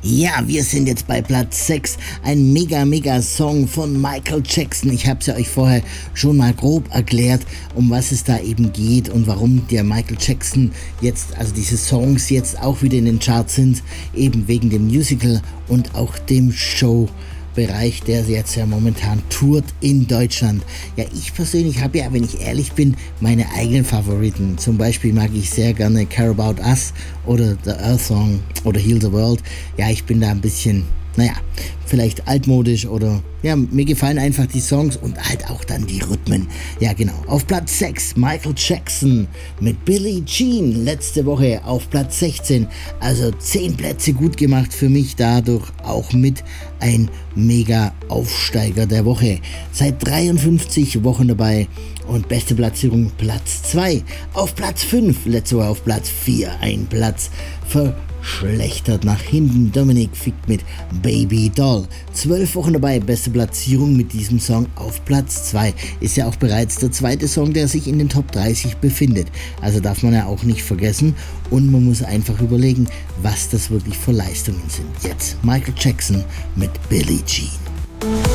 Ja, wir sind jetzt bei Platz 6. Ein mega Song von Michael Jackson. Ich habe es ja euch vorher schon mal grob erklärt, um was es da eben geht und warum der Michael Jackson jetzt, also diese Songs jetzt auch wieder in den Charts sind, eben wegen dem Musical und auch dem Showbereich, der jetzt ja momentan tourt in Deutschland. Ja, ich persönlich habe ja, wenn ich ehrlich bin, meine eigenen Favoriten. Zum Beispiel mag ich sehr gerne Care About Us oder The Earth Song oder Heal the World. Ja, ich bin da ein bisschen, vielleicht altmodisch oder ja, mir gefallen einfach die Songs und halt auch dann die Rhythmen. Ja, genau. Auf Platz 6 Michael Jackson mit Billie Jean. Letzte Woche auf Platz 16. Also 10 Plätze gut gemacht für mich. Dadurch auch mit ein mega Aufsteiger der Woche. Seit 53 Wochen dabei. Und beste Platzierung Platz 2. Auf Platz 5. Letzte Woche auf Platz 4. Ein Platz verschlechtert nach hinten. Dominik Fike mit Baby Doll. 12 Wochen dabei, beste Platzierung mit diesem Song auf Platz 2. Ist ja auch bereits der zweite Song, der sich in den Top 30 befindet. Also darf man ja auch nicht vergessen. Und man muss einfach überlegen, was das wirklich für Leistungen sind. Jetzt Michael Jackson mit Billie Jean.